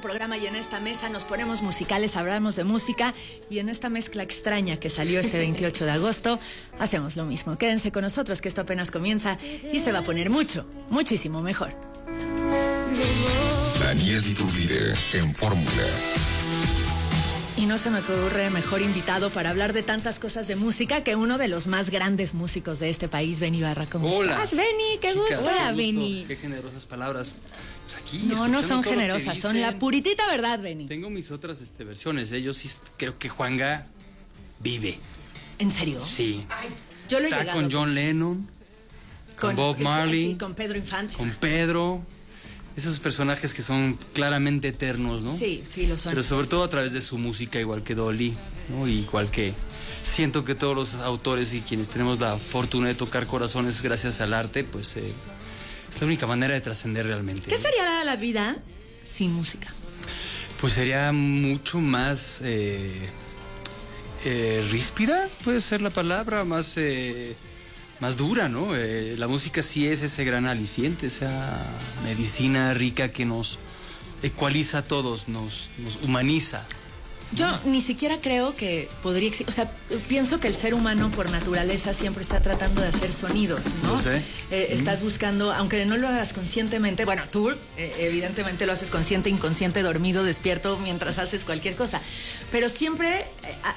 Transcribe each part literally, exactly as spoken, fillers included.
programa y en esta mesa nos ponemos musicales, hablamos de música y en esta mezcla extraña que salió este veintiocho de agosto hacemos lo mismo. Quédense con nosotros que esto apenas comienza y se va a poner mucho, muchísimo mejor. Daniel Iturbide en Fórmula. Y no se me ocurre mejor invitado para hablar de tantas cosas de música que uno de los más grandes músicos de este país, Benny Barra. ¿Cómo Hola. estás, Benny? ¡Qué Chicas, gusto! Hola, qué Benny. gusto. Qué generosas palabras. Pues aquí, no, no son todo generosas, son la puritita verdad, Benny. Tengo mis otras este, versiones, ¿eh? Yo sí creo que Juanga vive. ¿En serio? Sí. Ay, yo lo he Está llegado con a John pensar. Lennon, con, con Bob Marley, sí, con Pedro Infante. con Pedro. Esos personajes que son claramente eternos, ¿no? Sí, sí, lo son. Pero sobre todo a través de su música, igual que Dolly, ¿no? Igual que siento que todos los autores y quienes tenemos la fortuna de tocar corazones gracias al arte, pues eh, es la única manera de trascender realmente. ¿Qué ¿no? sería la vida sin música? Pues sería mucho más eh, eh, ríspida, puede ser la palabra, más... Eh, más dura, ¿no? Eh, la música sí es ese gran aliciente, esa medicina rica que nos ecualiza a todos, nos, nos humaniza. Yo ni siquiera creo que podría existir, o sea, pienso que el ser humano por naturaleza siempre está tratando de hacer sonidos, ¿no? Lo sé. Eh, mm. Estás buscando, aunque no lo hagas conscientemente, bueno, tú eh, evidentemente lo haces consciente, inconsciente, dormido, despierto, mientras haces cualquier cosa, pero siempre eh,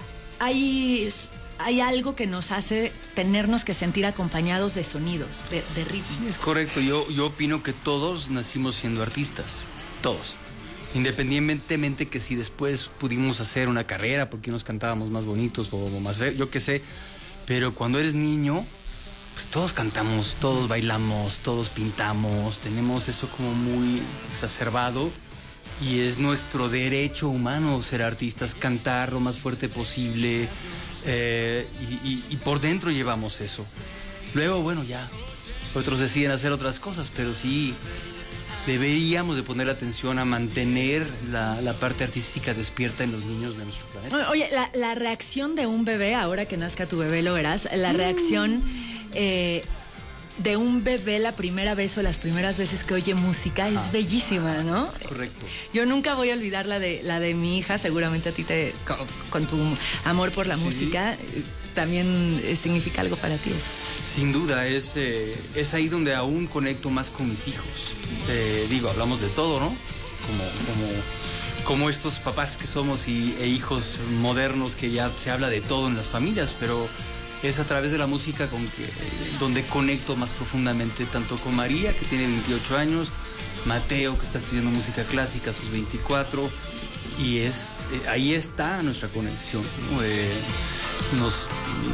hay... hay algo que nos hace tenernos que sentir acompañados de sonidos, de, de ritmo. Sí, es correcto. Yo, yo opino que todos nacimos siendo artistas, todos. Independientemente que si después pudimos hacer una carrera porque nos cantábamos más bonitos o, o más feos, yo qué sé. Pero cuando eres niño, pues todos cantamos, todos bailamos, todos pintamos, tenemos eso como muy exacerbado. Y es nuestro derecho humano ser artistas, cantar lo más fuerte posible. Eh, y, y, y por dentro llevamos eso. Luego, bueno, ya otros deciden hacer otras cosas, pero sí deberíamos de poner atención a mantener la, la parte artística despierta en los niños de nuestro planeta. Oye, la, la reacción de un bebé, ahora que nazca tu bebé lo verás, la reacción eh, de un bebé la primera vez o las primeras veces que oye música es ah, bellísima, ¿no? Es correcto. Yo nunca voy a olvidar la de la de mi hija, seguramente a ti te con, con tu amor por la sí. música también significa algo para ti eso. Sin duda, es, eh, es ahí donde aún conecto más con mis hijos. Eh, digo, hablamos de todo, ¿no? Como, como, como estos papás que somos y, e hijos modernos que ya se habla de todo en las familias, pero es a través de la música con que, donde conecto más profundamente, tanto con María, que tiene veintiocho años, Mateo, que está estudiando música clásica a sus veinticuatro, y es eh, ahí está nuestra conexión, ¿no? Eh, nos,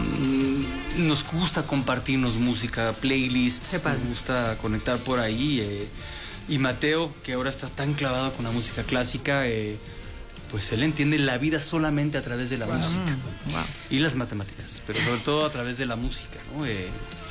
mm, nos gusta compartirnos música, playlists, nos gusta conectar por ahí, eh, y Mateo, que ahora está tan clavado con la música clásica, eh, pues él entiende la vida solamente a través de la wow. música wow. y las matemáticas, pero sobre todo a través de la música, ¿no? Eh,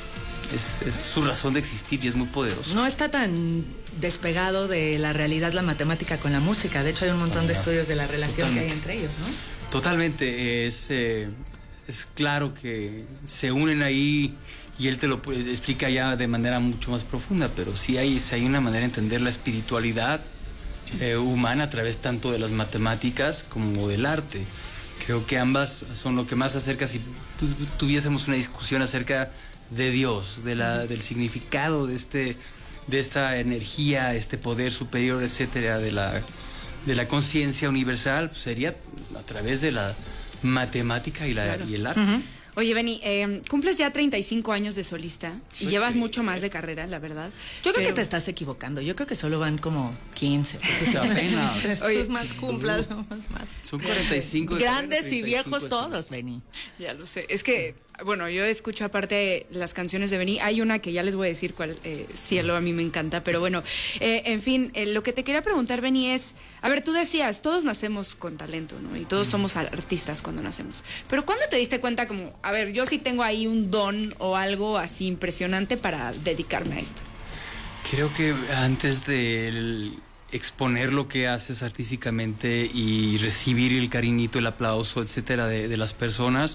es, es su razón de existir y es muy poderoso. No está tan despegado de la realidad la matemática con la música. De hecho, hay un montón de estudios de la relación Totalmente. que hay entre ellos, ¿no? Totalmente. Es, eh, es claro que se unen ahí y él te lo explica ya de manera mucho más profunda, pero sí hay, sí hay una manera de entender la espiritualidad Eh, humana a través tanto de las matemáticas como del arte. Creo que ambas son lo que más acerca si tuviésemos una discusión acerca de Dios, de la, del significado de este, de esta energía, este poder superior, etcétera, de la, de la conciencia universal, pues sería a través de la matemática y, la, claro. y el arte. Uh-huh. Oye, Benny, eh, cumples ya treinta y cinco años de solista y Soy llevas que... mucho más de carrera, la verdad. Yo creo pero... que te estás equivocando. Yo creo que solo van como quince. Apenas. Oye, más cumplas, más, más. Son cuarenta y cinco. Grandes y viejos todos, Benny. Ya lo sé. Es que, bueno, yo escucho aparte las canciones de Benny. Hay una que ya les voy a decir cuál, eh, Cielo, a mí me encanta. Pero bueno, eh, en fin, eh, lo que te quería preguntar, Benny, es... A ver, tú decías, todos nacemos con talento, ¿no? Y todos somos artistas cuando nacemos. Pero ¿cuándo te diste cuenta como, a ver, yo sí tengo ahí un don o algo así impresionante para dedicarme a esto? Creo que antes de exponer lo que haces artísticamente y recibir el cariñito, el aplauso, etcétera, de, de las personas,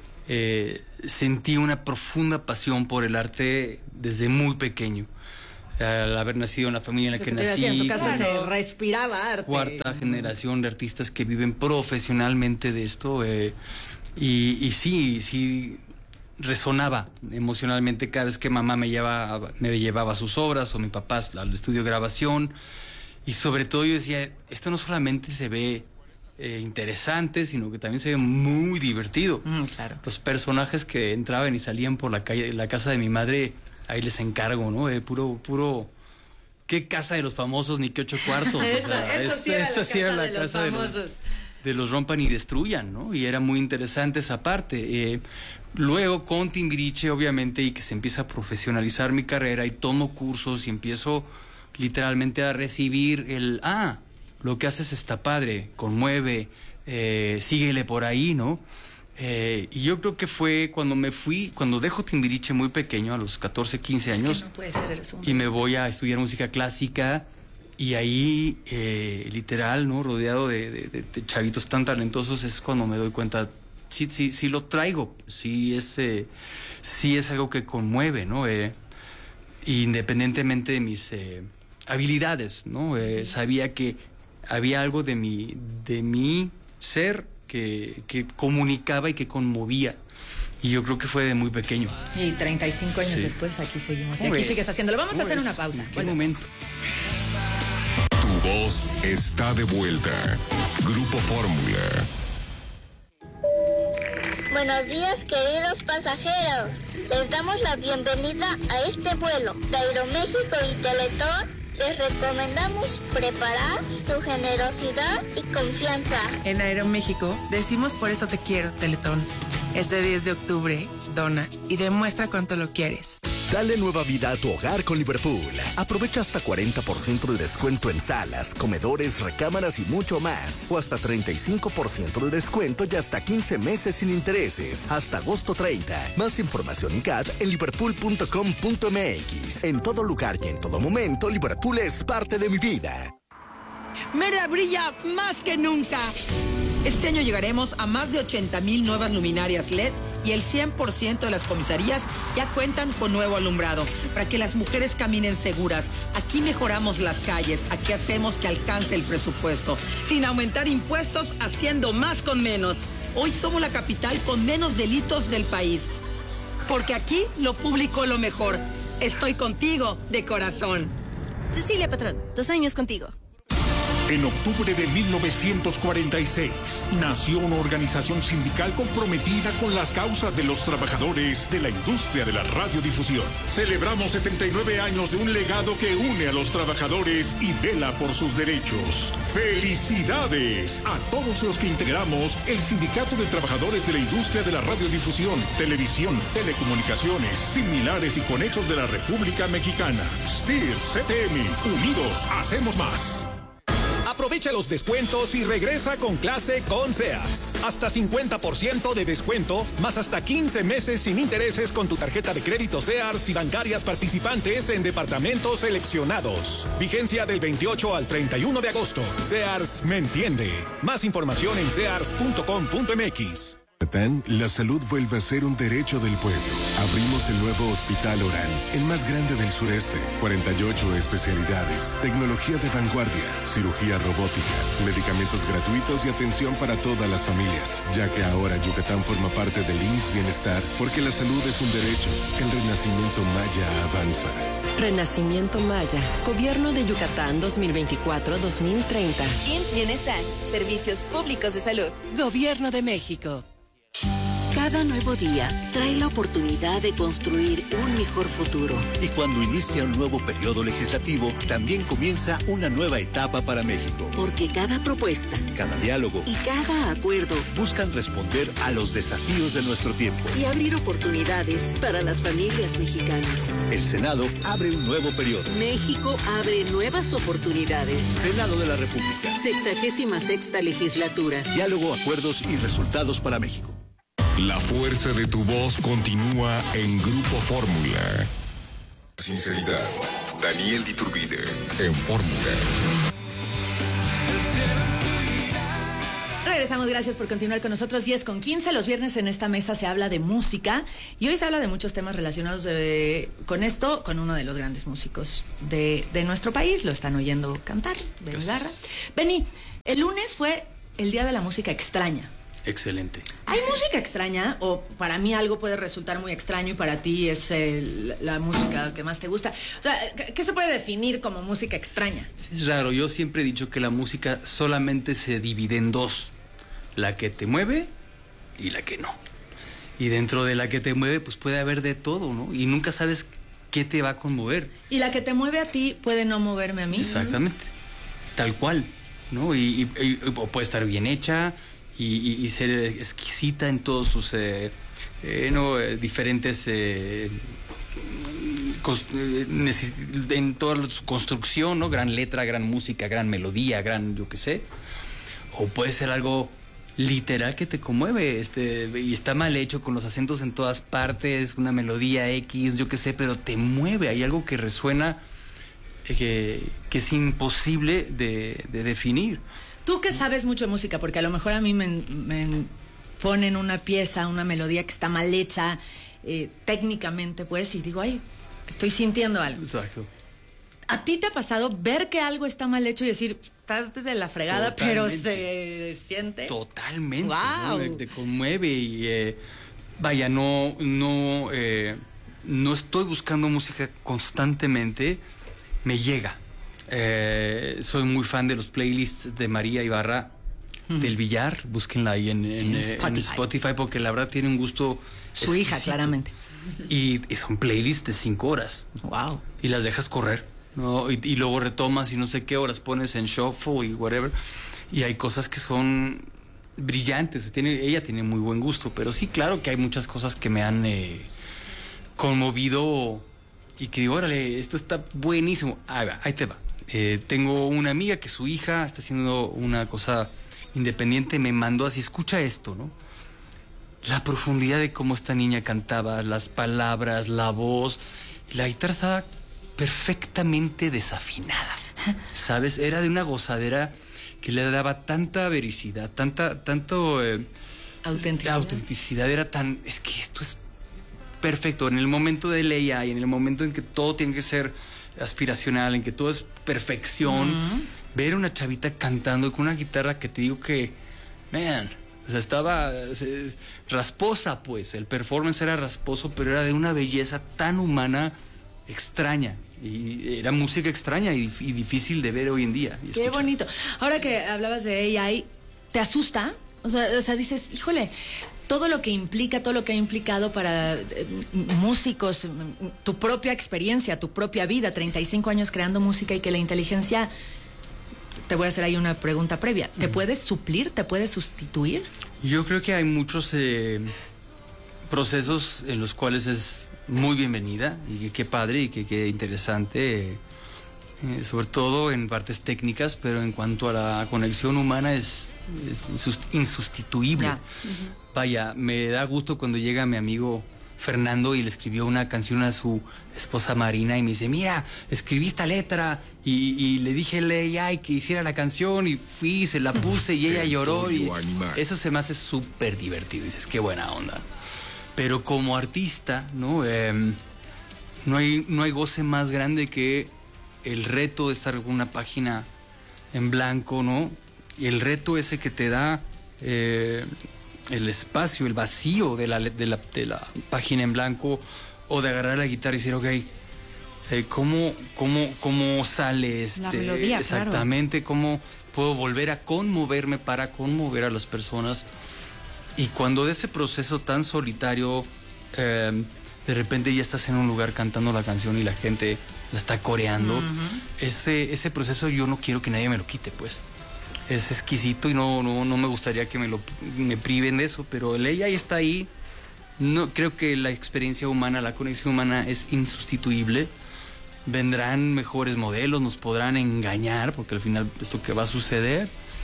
eh, sentí una profunda pasión por el arte desde muy pequeño. al haber nacido en la familia en la Lo que que te iba a nací. decir, en tu casa Claro. se respiraba arte. Cuarta generación de artistas que viven profesionalmente de esto. eh, y, y sí, sí resonaba emocionalmente cada vez que mamá me llevaba, me llevaba sus obras o mi papá al estudio de grabación. Y sobre todo yo decía, esto no solamente se ve eh, interesante, sino que también se ve muy divertido. Mm, claro. Los personajes que entraban y salían por la calle, la casa de mi madre, ahí les encargo, ¿no? Eh, puro, puro... ¿Qué casa de los famosos ni qué ocho cuartos? O Eso, sea, eso es- sí era la esa sí era casa la de los casa de los, famosos. de los rompan y destruyan, ¿no? Y era muy interesante esa parte. Eh, luego con Timbiriche, obviamente, y que se empieza a profesionalizar mi carrera y tomo cursos y empiezo literalmente a recibir el, ah, lo que haces está padre, conmueve, eh, síguele por ahí, ¿no? Eh, y yo creo que fue cuando me fui, cuando dejo Timbiriche muy pequeño, a los catorce, quince años, Es que no puede ser, eres un... y me voy a estudiar música clásica, y ahí, eh, literal, ¿no? Rodeado de, de, de, de chavitos tan talentosos, es cuando me doy cuenta, sí, sí, sí lo traigo, sí es, eh, sí es algo que conmueve, ¿no? Eh, independientemente de mis eh, habilidades, ¿no? Eh, sabía que había algo de mi, de mi ser que, que comunicaba y que conmovía. Y yo creo que fue de muy pequeño. Y treinta y cinco años Sí. después aquí seguimos. Y ¿Cómo aquí ves? sigues haciéndolo. Vamos a ¿Cómo hacer ves? una pausa. ¿En qué Volvemos. momento? Tu voz está de vuelta. Grupo Fórmula. Buenos días, queridos pasajeros. Les damos la bienvenida a este vuelo de Aeroméxico y Teletón. Les recomendamos preparar su generosidad y confianza. En Aeroméxico decimos por eso te quiero, Teletón. Este diez de octubre, dona y demuestra cuánto lo quieres. Dale nueva vida a tu hogar con Liverpool. Aprovecha hasta cuarenta por ciento de descuento en salas, comedores, recámaras y mucho más. O hasta treinta y cinco por ciento de descuento y hasta quince meses sin intereses. Hasta agosto treinta. Más información y C A D en liverpool punto com punto m x. En todo lugar y en todo momento, Liverpool es parte de mi vida. Mérida brilla más que nunca. Este año llegaremos a más de ochenta mil nuevas luminarias L E D y el cien por ciento de las comisarías ya cuentan con nuevo alumbrado para que las mujeres caminen seguras. Aquí mejoramos las calles, aquí hacemos que alcance el presupuesto, sin aumentar impuestos, haciendo más con menos. Hoy somos la capital con menos delitos del país, porque aquí lo público lo mejor. Estoy contigo de corazón. Cecilia Patrón, dos años contigo. En octubre de mil novecientos cuarenta y seis, nació una organización sindical comprometida con las causas de los trabajadores de la industria de la radiodifusión. Celebramos setenta y nueve años de un legado que une a los trabajadores y vela por sus derechos. ¡Felicidades a todos los que integramos el Sindicato de Trabajadores de la Industria de la Radiodifusión, Televisión, Telecomunicaciones, Similares y Conexos de la República Mexicana! S T I R, C T M, unidos hacemos más. Aprovecha los descuentos y regresa con clase con Sears. Hasta cincuenta por ciento de descuento, más hasta quince meses sin intereses con tu tarjeta de crédito Sears y bancarias participantes en departamentos seleccionados. Vigencia del veintiocho al treinta y uno de agosto. Sears me entiende. Más información en sears punto com punto m x. La salud vuelve a ser un derecho del pueblo. Abrimos el nuevo Hospital Orán, el más grande del sureste. cuarenta y ocho especialidades, tecnología de vanguardia, cirugía robótica, medicamentos gratuitos y atención para todas las familias. Ya que ahora Yucatán forma parte del I M S S Bienestar, porque la salud es un derecho. El renacimiento maya avanza. Renacimiento Maya, Gobierno de Yucatán dos mil veinticuatro a dos mil treinta. I M S S Bienestar, Servicios Públicos de Salud. Gobierno de México. Cada nuevo día trae la oportunidad de construir un mejor futuro. Y cuando inicia un nuevo periodo legislativo, también comienza una nueva etapa para México. Porque cada propuesta, cada diálogo y cada acuerdo buscan responder a los desafíos de nuestro tiempo y abrir oportunidades para las familias mexicanas. El Senado abre un nuevo periodo. México abre nuevas oportunidades. Senado de la República. Sexagésima sexta legislatura. Diálogo, acuerdos y resultados para México. La fuerza de tu voz continúa en Grupo Fórmula. Sinceridad. Daniel Diturbide en Fórmula. regresamos, gracias por continuar con nosotros. diez con quince, los viernes en esta mesa se habla de música y hoy se habla de muchos temas relacionados de, con esto, con uno de los grandes músicos de, de nuestro país. Lo están oyendo cantar, Benny Ibarra. Benny, el lunes fue el Día de la Música Extraña. Excelente. ¿Hay música extraña? O para mí algo puede resultar muy extraño y para ti es el, la música que más te gusta. O sea, ¿qué se puede definir como música extraña? Sí, es raro. Yo siempre he dicho que la música solamente se divide en dos. La que te mueve y la que no. Y dentro de la que te mueve, pues puede haber de todo, ¿no? Y nunca sabes qué te va a conmover. Y la que te mueve a ti puede no moverme a mí. Exactamente. Tal cual, ¿no? Y, y, y puede estar bien hecha... Y, y, y ser exquisita en todos sus eh, eh, no, eh, diferentes eh, en toda su construcción, ¿no? Gran letra, gran música, gran melodía, gran yo qué sé. O puede ser algo literal que te conmueve, este, y está mal hecho con los acentos en todas partes, una melodía X, yo qué sé, pero te mueve, hay algo que resuena eh, que, que es imposible de, de definir. Tú que sabes mucho de música, porque a lo mejor a mí me, me ponen una pieza, una melodía que está mal hecha eh, técnicamente, pues, y digo, ay, estoy sintiendo algo. Exacto. ¿A ti te ha pasado ver que algo está mal hecho y decir, estás de la fregada, totalmente, pero se siente? Totalmente. Wow. ¿No? Te conmueve y eh, vaya, no, no, eh, no estoy buscando música constantemente, me llega. Eh, soy muy fan de los playlists de María Ibarra mm. del Billar, búsquenla ahí en, en, en, Spotify. en Spotify porque la verdad tiene un gusto su exquisito. Hija claramente y, y son playlists de cinco horas. Wow. Y las dejas correr, ¿no? Y, y luego retomas y no sé qué horas pones en shuffle y whatever, y hay cosas que son brillantes. Tiene, ella tiene muy buen gusto, pero sí, claro que hay muchas cosas que me han eh, conmovido y que digo, órale, esto está buenísimo. Ahí va, ahí te va. Eh, tengo una amiga que su hija está haciendo una cosa independiente, me mandó así, escucha esto, ¿no? La profundidad de cómo esta niña cantaba, las palabras, la voz, y la guitarra estaba perfectamente desafinada, ¿sabes? Era de una gozadera que le daba tanta vericidad, tanta, tanto... Eh, autenticidad. autenticidad, era tan... Es que esto es perfecto, en el momento del A I, en el momento en que todo tiene que ser aspiracional, en que todo es perfección, uh-huh. ver a una chavita cantando con una guitarra que te digo que, man, o sea, estaba se, rasposa, pues, el performance era rasposo, pero era de una belleza tan humana, extraña, y era música extraña y, y difícil de ver hoy en día. Qué bonito. Ahora que hablabas de A I, ¿te asusta? O sea, o sea, dices, híjole, todo lo que implica, todo lo que ha implicado para eh, músicos, tu propia experiencia, tu propia vida, treinta y cinco años creando música y que la inteligencia, te voy a hacer ahí una pregunta previa, ¿te uh-huh. puedes suplir, te puedes sustituir? Yo creo que hay muchos eh, procesos en los cuales es muy bienvenida y qué padre y qué interesante, eh, eh, sobre todo en partes técnicas, pero en cuanto a la conexión humana es... es insustituible. Yeah. Uh-huh. Vaya, me da gusto cuando llega mi amigo Fernando y le escribió una canción a su esposa Marina y me dice, mira, escribí esta letra y, y le dije a que hiciera la canción y fui, se la puse y ella lloró y eso se me hace súper divertido. Dices, qué buena onda. Pero como artista, ¿no? Eh, no hay, no hay goce más grande que el reto de estar con una página en blanco, ¿no? Y el reto ese que te da eh, el espacio, el vacío de la, de, la, de la página en blanco, o de agarrar la guitarra y decir, ok, eh, ¿cómo, cómo, cómo sale este, la melodía, exactamente? Claro. ¿Cómo puedo volver a conmoverme para conmover a las personas? Y cuando de ese proceso tan solitario, eh, de repente ya estás en un lugar cantando la canción y la gente la está coreando, uh-huh. ese, ese proceso yo no quiero que nadie me lo quite, pues. Es exquisito y no, no, no me gustaría que me lo me priven de eso, pero el ella está ahí. No, creo que la experiencia humana, la conexión humana es insustituible. Vendrán mejores modelos, nos podrán engañar, porque al final esto que va a suceder.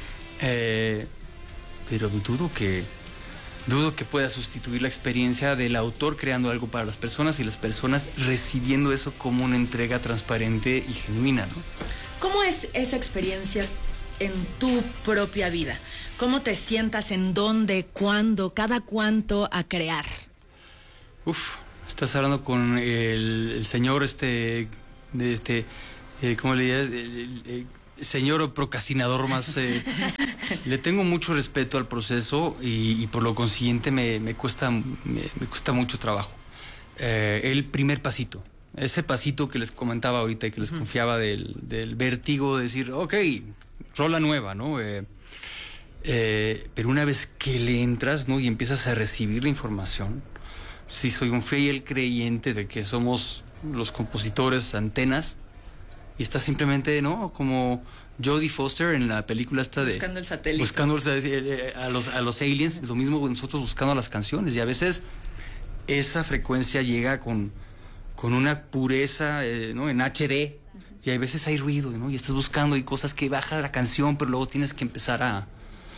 Eh, pero dudo que dudo que pueda sustituir la experiencia del autor creando algo para las personas y las personas recibiendo eso como una entrega transparente y genuina, ¿no? ¿Cómo es esa experiencia en tu propia vida? ¿Cómo te sientas? ¿En dónde? ¿Cuándo? ¿Cada cuánto a crear? Uf, estás hablando con el, el señor este, de este, eh, ¿cómo le dirías? El, el, el señor procrastinador más. Eh, le tengo mucho respeto al proceso y, y por lo consiguiente me, me cuesta, me, me cuesta mucho trabajo. Eh, el primer pasito, ese pasito que les comentaba ahorita y que les uh-huh. confiaba del, del vértigo de decir, ok, rola nueva, ¿no? Eh, Eh, pero una vez que le entras, ¿no? Y empiezas a recibir la información, sí soy un fiel creyente de que somos los compositores antenas y está simplemente, ¿no? Como Jodie Foster en la película esta de... Buscando el satélite. Buscando a los, a los aliens, lo mismo nosotros buscando las canciones y a veces esa frecuencia llega con, con una pureza, eh, ¿no? En H D y a veces hay ruido, ¿no? Y estás buscando y cosas que baja la canción, pero luego tienes que empezar a...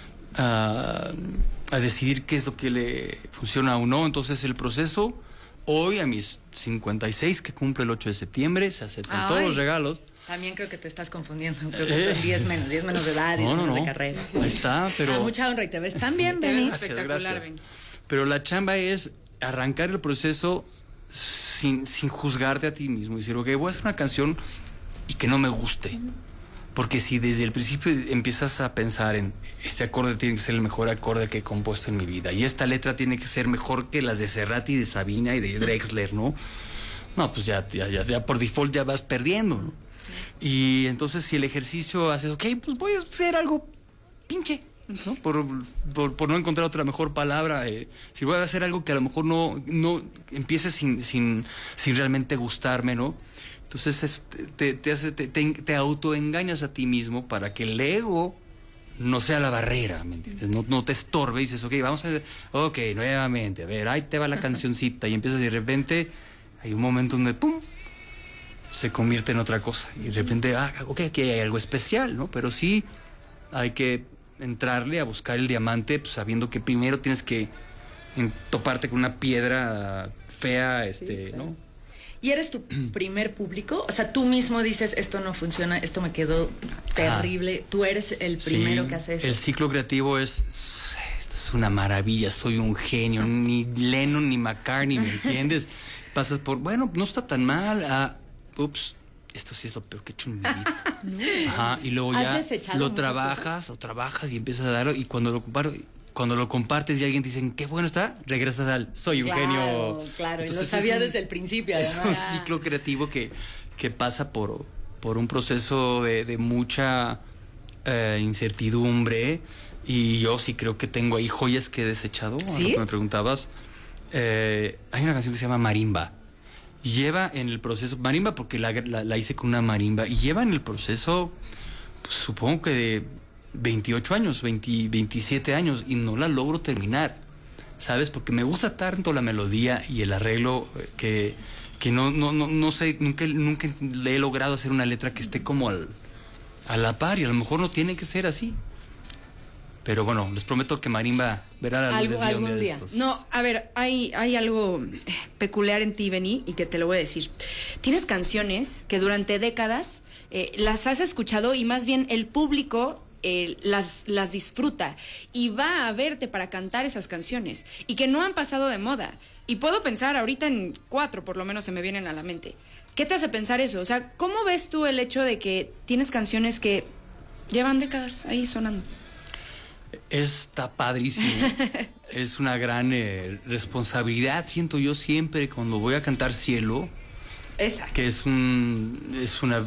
A, a decidir qué es lo que le funciona o no. Entonces el proceso, hoy a mis cincuenta y seis, que cumple el ocho de septiembre, se aceptan Ay, todos los regalos. También creo que te estás confundiendo, creo que son diez menos, diez menos de edad, diez no, no, menos no. de carrera. Ahí está, pero... Ah, mucha honra y te ves tan bien, Benny. Espectacular, Benny. Pero la chamba es arrancar el proceso sin, sin juzgarte a ti mismo y decir, ok, voy a hacer una canción y que no me guste. Porque si desde el principio empiezas a pensar en este acorde tiene que ser el mejor acorde que he compuesto en mi vida y esta letra tiene que ser mejor que las de Cerati, de Sabina y de Drexler, ¿no? No, pues ya, ya, ya, ya por default ya vas perdiendo, ¿no? Y entonces si el ejercicio haces, ok, pues voy a hacer algo pinche, ¿no? Por, por, por no encontrar otra mejor palabra, eh, si voy a hacer algo que a lo mejor no, no empiece sin, sin, sin realmente gustarme, ¿no? Entonces es, te, te, hace, te, te, te autoengañas a ti mismo para que el ego no sea la barrera, ¿me entiendes? No, no te estorbe y dices, ok, vamos a... Ok, nuevamente, a ver, ahí te va la cancioncita y empiezas y de repente hay un momento donde, ¡pum!, se convierte en otra cosa. Y de repente, ah, ok, aquí hay algo especial, ¿no? Pero sí hay que entrarle a buscar el diamante, pues, sabiendo que primero tienes que toparte con una piedra fea, este, sí, claro. ¿no? ¿Y eres tu primer público? O sea, tú mismo dices, esto no funciona, esto me quedó terrible. Ah, tú eres el primero sí, que hace eso. El ciclo creativo es, esto es una maravilla, soy un genio. Ni Lennon ni McCartney, ¿me entiendes? Pasas por, bueno, no está tan mal. Ah, ups, esto sí es lo peor que he hecho en mi vida. No. Ajá, y luego ya lo trabajas, cosas? o trabajas y empiezas a darlo. Y cuando lo comparo... Cuando lo compartes y alguien te dice, qué bueno está, regresas al soy un claro, genio. Claro, y lo sabía un, desde el principio. Es además. un ciclo creativo que, que pasa por, por un proceso de, de mucha eh, incertidumbre. Y yo sí creo que tengo ahí joyas que he desechado. ¿Sí? A lo que me preguntabas. Eh, hay una canción que se llama Marimba. Lleva en el proceso, marimba porque la, la, la hice con una marimba, y lleva en el proceso, pues, supongo que de veintiocho años, veinte, veintisiete años, y no la logro terminar, ¿sabes? Porque me gusta tanto la melodía y el arreglo que, que no, no, no, no sé, nunca, nunca le he logrado hacer una letra que esté como al, a la par, y a lo mejor no tiene que ser así. Pero bueno, les prometo que Marimba verá la luz del día un día de estos. No, a ver, hay, hay algo peculiar en ti, Benny, y que te lo voy a decir. Tienes canciones que durante décadas eh, las has escuchado y más bien el público eh, las, las disfruta y va a verte para cantar esas canciones y que no han pasado de moda. Y puedo pensar ahorita en cuatro, por lo menos se me vienen a la mente. ¿Qué te hace pensar eso? O sea, ¿cómo ves tú el hecho de que tienes canciones que llevan décadas ahí sonando? Está padrísimo. Es una gran eh, responsabilidad, siento yo siempre cuando voy a cantar Cielo. Exacto. Que es un es una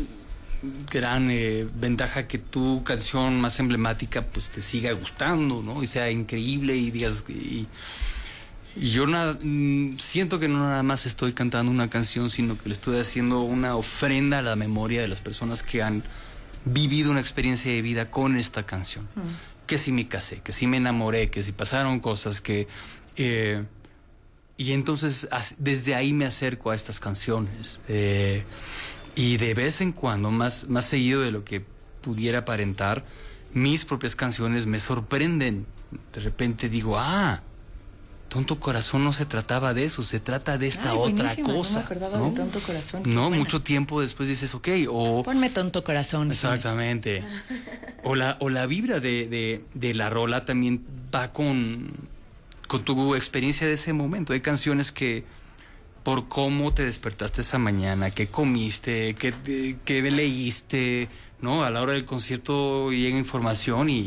gran eh, ventaja que tu canción más emblemática pues te siga gustando, ¿no? Y sea increíble y digas y, y yo nada, siento que no nada más estoy cantando una canción, sino que le estoy haciendo una ofrenda a la memoria de las personas que han vivido una experiencia de vida con esta canción. Mm. Que si me casé, que si me enamoré, que si pasaron cosas, que... Eh, y entonces desde ahí me acerco a estas canciones. Eh, y de vez en cuando, más, más seguido de lo que pudiera aparentar, mis propias canciones me sorprenden. De repente digo, ah, Tonto Corazón no se trataba de eso, se trata de esta Ay, otra buenísima, cosa. No me acordaba ¿no? de Tonto Corazón. No, buena. mucho tiempo después dices, ok, o... Ponme Tonto Corazón. Exactamente. O la, o la vibra de, de, de la rola también va con, con tu experiencia de ese momento. Hay canciones que, por cómo te despertaste esa mañana, qué comiste, qué, qué leíste, ¿no? A la hora del concierto llega información y